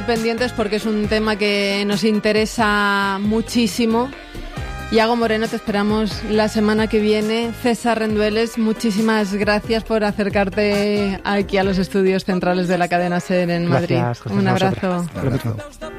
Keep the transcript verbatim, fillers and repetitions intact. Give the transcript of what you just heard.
Pendientes porque es un tema que nos interesa muchísimo. Iago Moreno, te esperamos la semana que viene. César Rendueles, muchísimas gracias por acercarte aquí a los estudios centrales de la cadena SER en Madrid. Gracias, José, un abrazo. Un abrazo.